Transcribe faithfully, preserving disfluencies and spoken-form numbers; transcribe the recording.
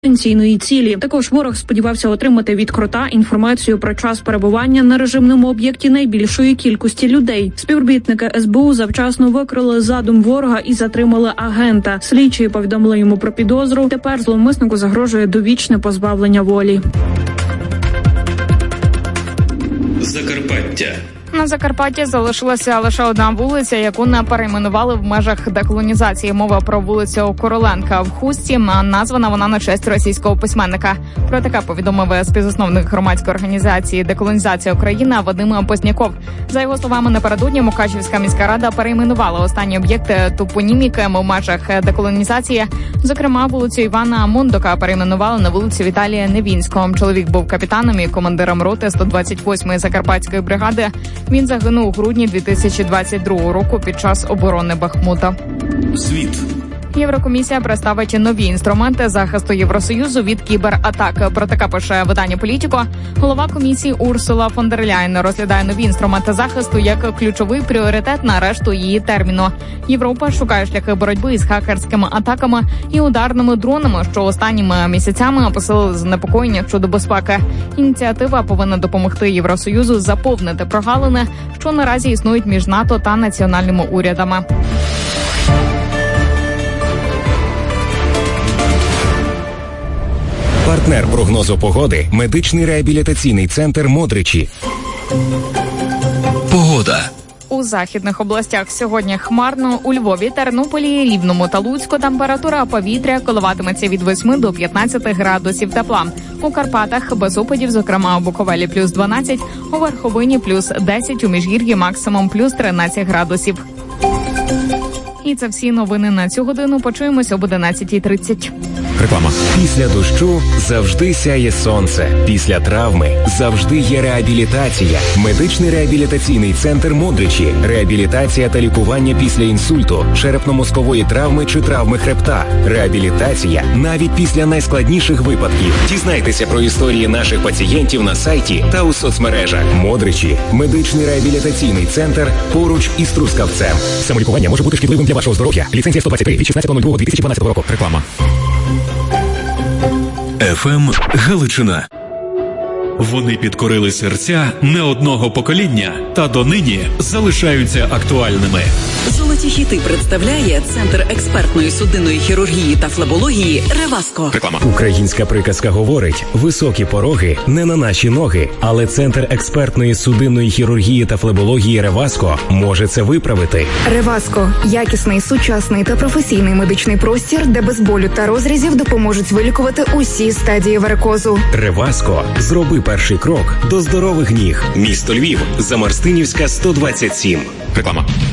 потенційної цілі. Також ворог сподівався отримати від Крота інформацію про час перебування на режимному об'єкті найбільшої кількості людей. Співробітники ес бе у завчасно викрили задум ворога і затримали агента. Слідчі повідомили йому про підозру. Тепер зловмиснику загрожує довічне позбавлення волі. Закарпаття. На Закарпатті залишилася лише одна вулиця, яку не перейменували в межах деколонізації. Мова про вулицю Короленка в Хустці, названа вона на честь російського письменника. Про таке повідомив співзасновник громадської організації «Деколонізація України» Вадим Позняков. За його словами, напередодні Мукачівська міська рада перейменувала останні об'єкти топоніміки в межах деколонізації. Зокрема, вулицю Івана Мондока перейменували на вулицю Віталія Невінського. Чоловік був капітаном і командиром роти сто двадцять восьмої Закарпатської бригади. Він загинув у грудні дві тисячі двадцять другого року під час оборони Бахмута. Світ. Єврокомісія представить нові інструменти захисту Євросоюзу від кібератак. Про таке пише видання «Політіко». Голова комісії Урсула фон дер Ляйн розглядає нові інструменти захисту як ключовий пріоритет на решту її терміну. Європа шукає шляхи боротьби із хакерськими атаками і ударними дронами, що останніми місяцями посилили занепокоєння щодо безпеки. Ініціатива повинна допомогти Євросоюзу заповнити прогалини, що наразі існують між НАТО та національними урядами. Партнер прогнозу погоди – медичний реабілітаційний центр «Модричі». Погода. У західних областях сьогодні хмарно. У Львові, Тернополі, Рівному та Луцьку температура повітря коливатиметься від восьми до п'ятнадцяти градусів тепла. У Карпатах без опадів, зокрема у Буковелі плюс дванадцять, у Верховині плюс десять, у Міжгір'ї максимум плюс тринадцять градусів. І це всі новини на цю годину. Почуємося об одинадцятій тридцять. Реклама. Після дощу завжди сяє сонце. Після травми завжди є реабілітація. Медичний реабілітаційний центр «Модричі». Реабілітація та лікування після інсульту, черепно-мозкової травми чи травми хребта. Реабілітація навіть після найскладніших випадків. Дізнайтеся про історії наших пацієнтів на сайті та у соцмережах. «Модричі» – медичний реабілітаційний центр поруч із Трускавцем. Самолікування може бути шкідливим для вашого здоров'я. Ліцензія сто двадцять три від шістнадцятого лютого дві тисячі дванадцятого року. Реклама. еф ем Галичина. Вони підкорили серця не одного покоління та донині залишаються актуальними. Золоті хіти представляє Центр експертної судинної хірургії та флебології «Реваско». Реклама. Українська приказка говорить: високі пороги не на наші ноги, але Центр експертної судинної хірургії та флебології «Реваско» може це виправити. «Реваско» – якісний, сучасний та професійний медичний простір, де без болю та розрізів допоможуть вилікувати усі стадії варикозу. «Реваско» – зроби перший крок до здорових ніг. Місто Львів, Замарстинівська, сто двадцять сім. Реклама.